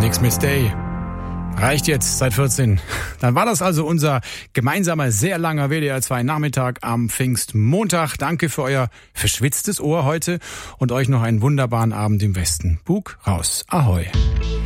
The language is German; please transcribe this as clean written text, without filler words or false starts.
Xmas Day. Reicht jetzt seit 14. Dann war das also unser gemeinsamer, sehr langer WDR 2 Nachmittag am Pfingstmontag. Danke für euer verschwitztes Ohr heute und euch noch einen wunderbaren Abend im Westen. Bug raus. Ahoi.